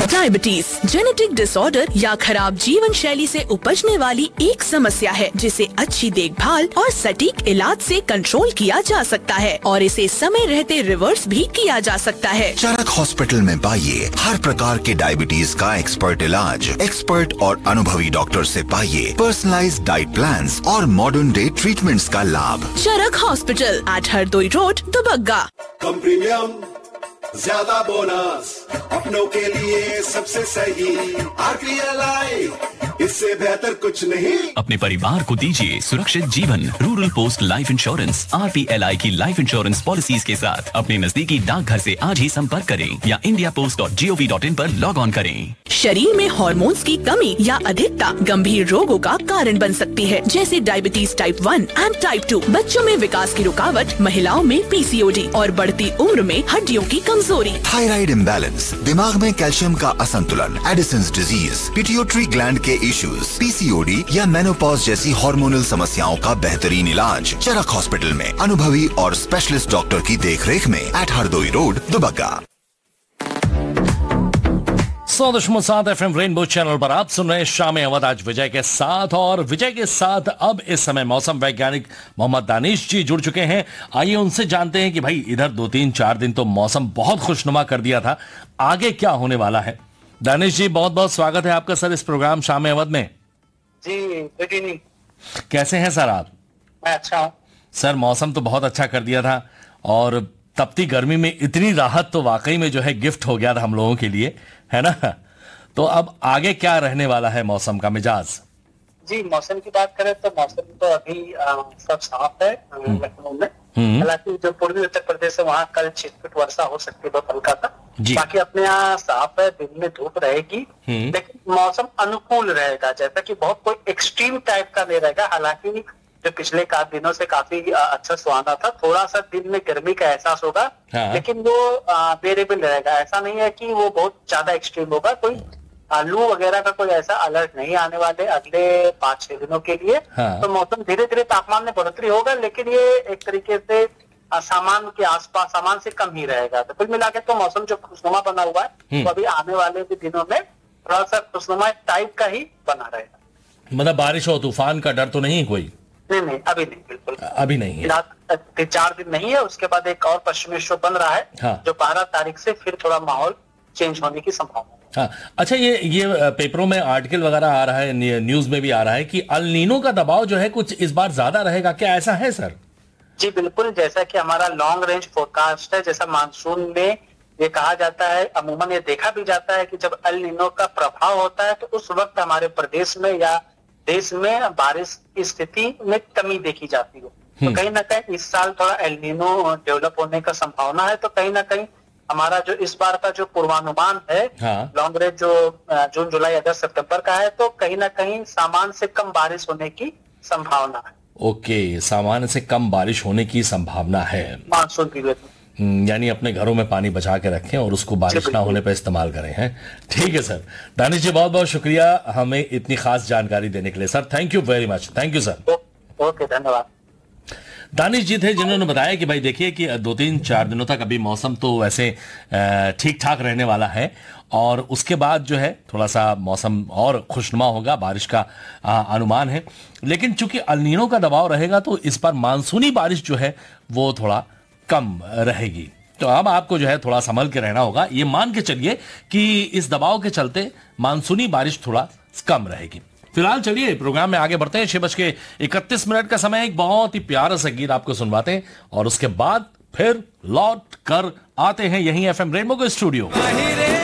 Diabetes genetic disorder या खराब जीवन शैली से उपजने वाली एक समस्या है जिसे अच्छी देखभाल और सटीक इलाज से कंट्रोल किया जा सकता है और इसे समय रहते रिवर्स भी किया जा सकता है। चरक हॉस्पिटल में पाइए हर प्रकार के डायबिटीज का एक्सपर्ट इलाज, एक्सपर्ट और अनुभवी डॉक्टर से पाइए पर्सनलाइज्ड डाइट प्लान्स और मॉडर्न डे ट्रीटमेंट्स का लाभ। चरक hospital eight Hardoi road, Dubagga. कम प्रीमियम, ज्यादा बोनस, अपनों के लिए सबसे सही RPLI, इससे बेहतर कुछ नहीं। अपने परिवार को दीजिए सुरक्षित जीवन। Rural post life insurance RPLI की लाइफ इंश्योरेंस पॉलिसीज के साथ अपने नजदीकी डाकघर से आज ही संपर्क करें या indiapost.gov.in पर लॉग ऑन करें। शरीर में हार्मोन्स की कमी या अधिकता गंभीर रोगों का कारण बन सकती है, जैसे डायबिटीज टाइप 1 एंड टाइप 2, बच्चों में विकास की रुकावट, महिलाओं में PCOD और बढ़ती उम्र में हड्डियों की कमजोरी। थायराइड इम्बैलेंस, दिमाग में कैल्शियम का असंतुलन, एडिसन्स डिजीज, पिट्यूटरी ग्लैंड के इश्यूज, PCOD या मेनोपॉज जैसी हार्मोनल समस्याओं का बेहतरीन इलाज चरक हॉस्पिटल में अनुभवी और स्पेशलिस्ट डॉक्टर की देखरेख में eight Hardoi road, Dubagga. 100.7 FM rainbow channel पर आप सुन रहे हैं शाम अवध आज विजय के साथ, और विजय के साथ अब इस समय मौसम वैज्ञानिक मोहम्मद दानिश जी जुड़ चुके हैं। आइए उनसे जानते हैं कि भाई इधर 2-3-4 दिन तो मौसम बहुत खुशनुमा कर दिया था, आगे क्या होने वाला है। दानिश जी बहुत बहुत स्वागत है आपका सर इस प्रोग्राम शाम अवध में। जी गुड इवनिंग। कैसे हैं सर आप? मैं अच्छा हूँ सर। मौसम तो बहुत अच्छा कर दिया था और तपती गर्मी में इतनी राहत तो वाकई में जो है गिफ्ट हो गया था हम लोगों के लिए, है ना। तो अब आगे क्या रहने वाला है मौसम का मिजाज? जी मौसम की बात करें तो मौसम तो अभी सब साफ है लखनऊ में। हालांकि जो पूर्वी उत्तर प्रदेश है वहाँ कल छिटपुट वर्षा हो सकती है बहुत हल्का था। बाकी अपने यहाँ साफ है, दिन में धूप रहेगी, लेकिन मौसम अनुकूल रहेगा, जैसा कि बहुत कोई एक्सट्रीम टाइप का नहीं रहेगा। हालांकि जो पिछले 4 दिनों से काफी अच्छा सुहाना था, थोड़ा सा दिन में गर्मी का एहसास होगा, लेकिन वो वेरिएबल रहेगा। ऐसा नहीं है कि वो बहुत ज्यादा एक्सट्रीम होगा। कोई लू वगैरह का कोई ऐसा अलर्ट नहीं आने वाले अगले 5-6 दिनों के लिए। तो मौसम धीरे धीरे तापमान में बढ़ोतरी होगा, लेकिन ये एक तरीके से सामान के आसपास, सामान से कम ही रहेगा। तो कुल मिला के तो मौसम जो खुशनुमा बना हुआ है वो अभी आने वाले भी दिनों में थोड़ा सा खुशनुमा टाइप का ही बना रहेगा। मतलब बारिश और तूफान का डर तो नहीं कोई? नहीं, अभी नहीं, बिल्कुल अभी नहीं है। 4 दिन नहीं है, उसके बाद एक और पश्चिमी विक्षोभ बन रहा है जो 12 तारीख से फिर थोड़ा माहौल चेंज होने की संभावना है। हाँ, अच्छा ये पेपरों में आर्टिकल वगैरह आ रहा है, न्यूज में भी आ रहा है कि अल नीनो का दबाव जो है कुछ इस बार ज्यादा रहेगा, क्या ऐसा है सर? जी बिल्कुल, जैसा कि हमारा लॉन्ग रेंज फोरकास्ट है, जैसा मानसून में ये कहा जाता है, अमूमन ये देखा भी जाता है कि जब अल नीनो का प्रभाव होता है तो उस वक्त हमारे प्रदेश में या देश में बारिश की स्थिति में कमी देखी जाती है। तो कहीं ना कहीं इस साल थोड़ा एल नीनो डेवलप होने का संभावना है। तो कहीं ना कहीं हमारा जो इस बार का जो पूर्वानुमान है लॉन्ग रेंज जो जून जुलाई अगस्त सितंबर का है, तो कहीं ना कहीं सामान्य से कम बारिश होने की संभावना है। ओके, सामान्य से कम बारिश होने की संभावना है मानसून पीरियड में। यानी अपने घरों में पानी बचा के रखें और उसको बारिश ना होने पर इस्तेमाल करें, हैं? ठीक है सर। दानिश जी बहुत बहुत शुक्रिया हमें इतनी खास जानकारी देने के लिए sir. Thank you very much. Thank you sir. Okay, धन्यवाद। दानिश जी थे जिन्होंने बताया कि भाई देखिए कि 2-3-4 दिनों तक अभी मौसम तो वैसे ठीक ठाक रहने वाला है और उसके बाद जो है थोड़ा सा मौसम और खुशनुमा होगा, बारिश का अनुमान है। लेकिन चूंकि अल नीनो का दबाव रहेगा तो इस बार मानसूनी बारिश जो है वो थोड़ा कम रहेगी। तो अब आपको जो है थोड़ा संभल के रहना होगा। ये मान के चलिए कि इस दबाव के चलते मानसूनी बारिश थोड़ा कम रहेगी। फिलहाल चलिए प्रोग्राम में आगे बढ़ते हैं। 6:31 का समय, एक बहुत ही प्यारा सा गीत आपको सुनवाते हैं और उसके बाद फिर लौट कर आते हैं यहीं FM रेनबो के स्टूडियो।